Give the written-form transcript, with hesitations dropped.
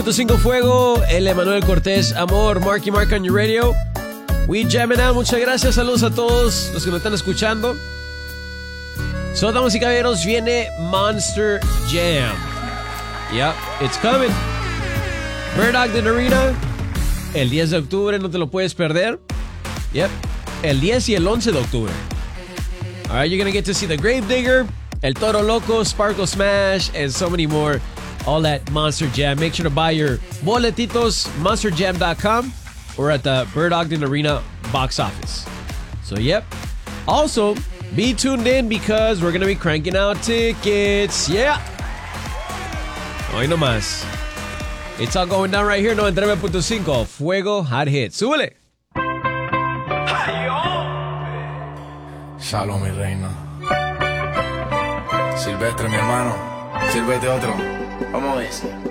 5 Fuego, el Emanuel Cortés, Amor, Marky Mark on your radio. We jamming out, muchas gracias, saludos a todos los que nos están escuchando. So, damas y caballeros, viene Monster Jam. Yep, it's coming. Bird Ogden Arena, el 10 de octubre, no te lo puedes perder. Yep, el 10 y el 11 de octubre. Alright, you're gonna get to see the Gravedigger, El Toro Loco, Sparkle Smash, and so many more. All at Monster Jam. Make sure to buy your boletitos, monsterjam.com, or at the Bird Ogden Arena box office. So, yep. Also, be tuned in because we're going to be cranking out tickets. Yeah. Hoy no más. It's all going down right here, 99.5. Fuego Hot Hit. Súbele. Shalom, mi reina. Silvestre, mi hermano. Sírvete otro. Vamos a ver.